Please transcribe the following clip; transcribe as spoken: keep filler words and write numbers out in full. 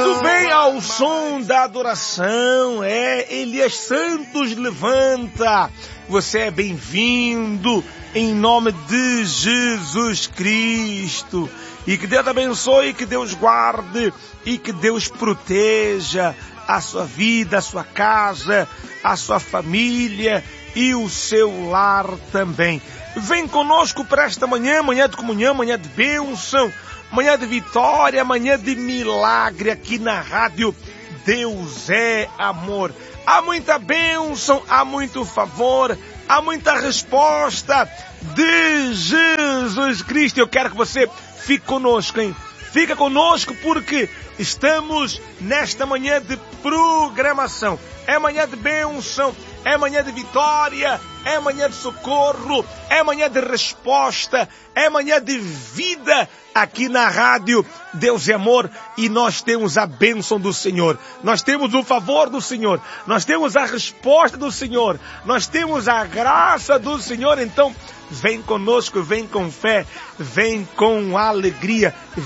Muito bem, ao som da adoração, é Elias Santos levanta. Você é bem-vindo em nome de Jesus Cristo. E que Deus abençoe, que Deus guarde e que Deus proteja a sua vida, a sua casa, a sua família e o seu lar também. Vem conosco para esta manhã, manhã de comunhão, manhã de bênção, manhã de vitória, manhã de milagre aqui na rádio Deus é Amor. Há muita bênção, há muito favor, há muita resposta de Jesus Cristo. Eu quero que você fique conosco, hein? Fica conosco porque estamos nesta manhã de programação. É manhã de bênção, é manhã de vitória, é manhã de socorro, é manhã de resposta, é manhã de vida aqui na rádio Deus é Amor, e nós temos a bênção do Senhor, nós temos o favor do Senhor, nós temos a resposta do Senhor, nós temos a graça do Senhor. Então vem conosco, vem com fé, vem com alegria.